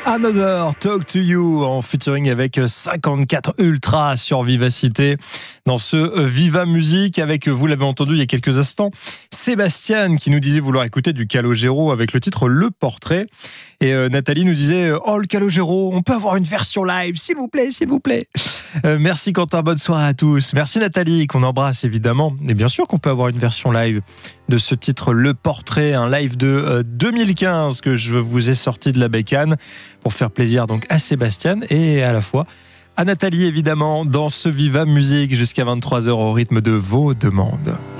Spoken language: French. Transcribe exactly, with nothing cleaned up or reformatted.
Another Talk to You en featuring avec cinquante-quatre Ultra sur Vivacité dans ce Viva Musique avec, vous l'avez entendu il y a quelques instants, Sébastien qui nous disait vouloir écouter du Calogero avec le titre Le Portrait, et euh, Nathalie nous disait oh le Calogero, on peut avoir une version live s'il vous plaît, s'il vous plaît. Euh, merci Quentin, bonne soirée à tous. Merci Nathalie qu'on embrasse évidemment, et bien sûr qu'on peut avoir une version live de ce titre Le Portrait, un live de euh, deux mille quinze que je vous ai sorti de la bécane pour faire plaisir donc à Sébastien et à la fois à Nathalie évidemment dans ce Viva Musique jusqu'à vingt-trois heures au rythme de vos demandes.